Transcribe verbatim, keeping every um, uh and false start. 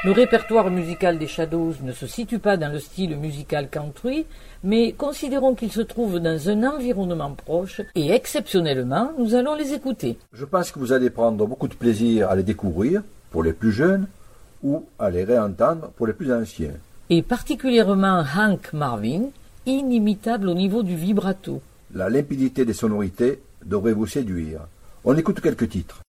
Le répertoire musical des Shadows ne se situe pas dans le style musical country, mais considérons qu'il se trouve dans un environnement proche et exceptionnellement, nous allons les écouter. Je pense que vous allez prendre beaucoup de plaisir à les découvrir pour les plus jeunes ou à les réentendre pour les plus anciens. Et particulièrement Hank Marvin, inimitable au niveau du vibrato. La limpidité des sonorités devrait vous séduire. On écoute quelques titres.